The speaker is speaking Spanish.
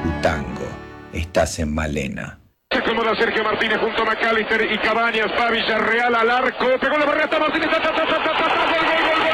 tu tango. Estás en Malena. Se acomoda Sergio Martínez junto a McAllister y Cabañas, va Villarreal al arco, pegó la barrera, Martínez, gol, gol, gol.